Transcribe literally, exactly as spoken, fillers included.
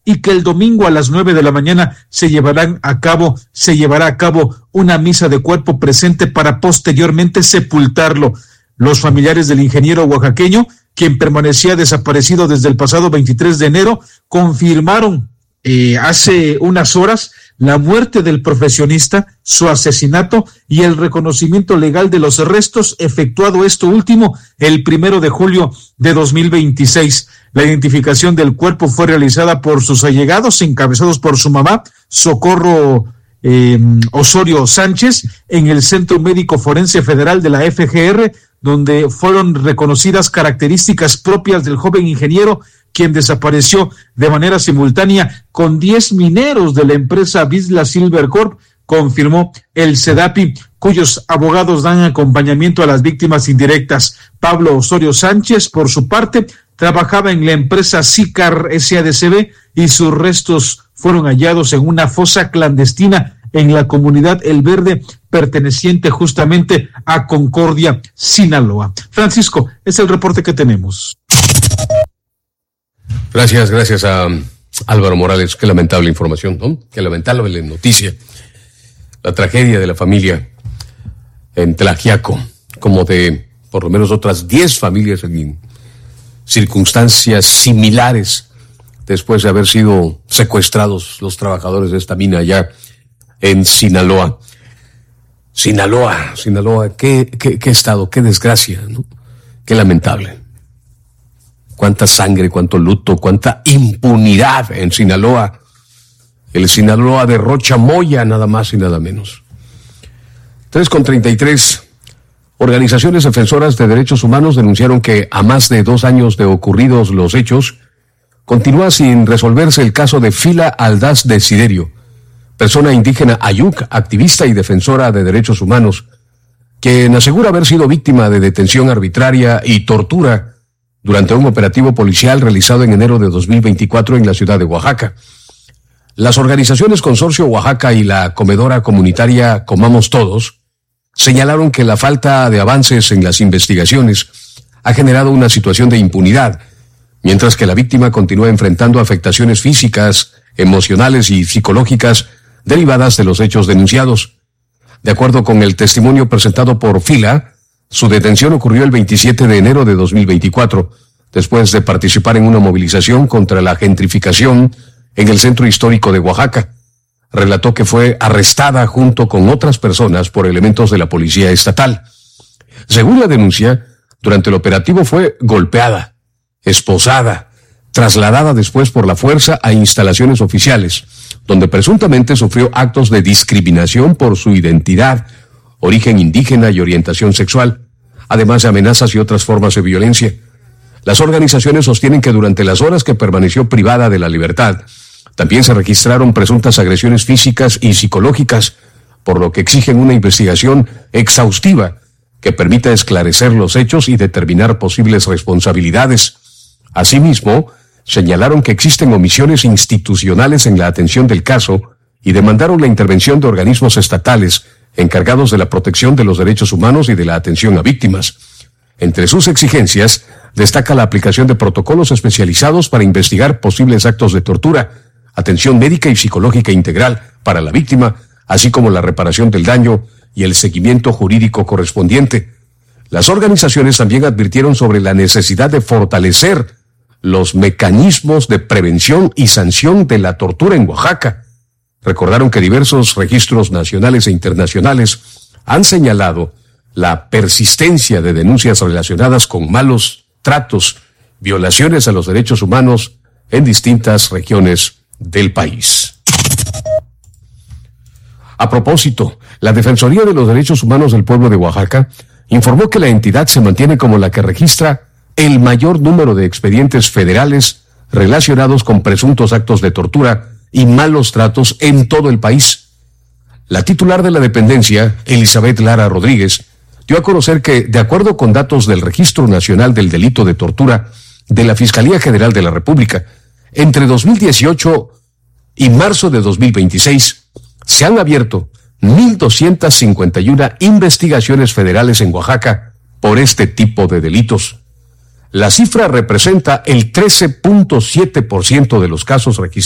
y que el domingo a las nueve de la mañana se llevarán a cabo, se llevará a cabo una misa de cuerpo presente para posteriormente sepultarlo. Los familiares del ingeniero oaxaqueño, quien permanecía desaparecido desde el pasado veintitrés de enero, confirmaron eh, hace unas horas la muerte del profesionista, su asesinato y el reconocimiento legal de los restos, efectuado esto último el primero de julio de dos mil veintiséis. La identificación del cuerpo fue realizada por sus allegados, encabezados por su mamá, Socorro eh, Osorio Sánchez, en el Centro Médico Forense Federal de la F G R, donde fueron reconocidas características propias del joven ingeniero, quien desapareció de manera simultánea con diez mineros de la empresa Vizsla Silver Corp, confirmó el SEDAPI, cuyos abogados dan acompañamiento a las víctimas indirectas. Pablo Osorio Sánchez, por su parte, trabajaba en la empresa Sicar S A D C B y sus restos fueron hallados en una fosa clandestina en la comunidad El Verde, perteneciente justamente a Concordia, Sinaloa. Francisco, es el reporte que tenemos. Gracias, gracias a Álvaro Morales. Qué lamentable información, ¿no? Qué lamentable noticia. La tragedia de la familia en Tlaxiaco, como de por lo menos otras diez familias en circunstancias similares, después de haber sido secuestrados los trabajadores de esta mina allá en Sinaloa. Sinaloa, Sinaloa, qué, qué, qué estado, qué desgracia, ¿no? Qué lamentable. Cuánta sangre, cuánto luto, cuánta impunidad en Sinaloa. El Sinaloa de Rocha Moya, nada más y nada menos. tres con treinta y tres. Organizaciones defensoras de derechos humanos denunciaron que a más de dos años de ocurridos los hechos, continúa sin resolverse el caso de Fila Aldaz Desiderio, persona indígena Ayuk, activista y defensora de derechos humanos, quien asegura haber sido víctima de detención arbitraria y tortura durante un operativo policial realizado en enero de dos mil veinticuatro en la ciudad de Oaxaca. Las organizaciones Consorcio Oaxaca y la comedora comunitaria Comamos Todos señalaron que la falta de avances en las investigaciones ha generado una situación de impunidad, mientras que la víctima continúa enfrentando afectaciones físicas, emocionales y psicológicas derivadas de los hechos denunciados. De acuerdo con el testimonio presentado por Fila, su detención ocurrió el veintisiete de enero de dos mil veinticuatro, después de participar en una movilización contra la gentrificación en el centro histórico de Oaxaca. Relató que fue arrestada junto con otras personas por elementos de la policía estatal. Según la denuncia, durante el operativo fue golpeada, esposada, trasladada después por la fuerza a instalaciones oficiales, donde presuntamente sufrió actos de discriminación por su identidad, origen indígena y orientación sexual, además de amenazas y otras formas de violencia. Las organizaciones sostienen que durante las horas que permaneció privada de la libertad, también se registraron presuntas agresiones físicas y psicológicas, por lo que exigen una investigación exhaustiva que permita esclarecer los hechos y determinar posibles responsabilidades. Asimismo, señalaron que existen omisiones institucionales en la atención del caso y demandaron la intervención de organismos estatales encargados de la protección de los derechos humanos y de la atención a víctimas. Entre sus exigencias, destaca la aplicación de protocolos especializados para investigar posibles actos de tortura, atención médica y psicológica integral para la víctima, así como la reparación del daño y el seguimiento jurídico correspondiente. Las organizaciones también advirtieron sobre la necesidad de fortalecer los mecanismos de prevención y sanción de la tortura en Oaxaca. Recordaron que diversos registros nacionales e internacionales han señalado la persistencia de denuncias relacionadas con malos tratos, violaciones a los derechos humanos en distintas regiones del país. A propósito, la Defensoría de los Derechos Humanos del Pueblo de Oaxaca informó que la entidad se mantiene como la que registra el mayor número de expedientes federales relacionados con presuntos actos de tortura y malos tratos en todo el país. La titular de la dependencia, Elizabeth Lara Rodríguez, dio a conocer que, de acuerdo con datos del Registro Nacional del Delito de Tortura de la Fiscalía General de la República, entre dos mil dieciocho y marzo de dos mil veintiséis, se han abierto mil doscientas cincuenta y una investigaciones federales en Oaxaca por este tipo de delitos. La cifra representa el trece punto siete por ciento de los casos registrados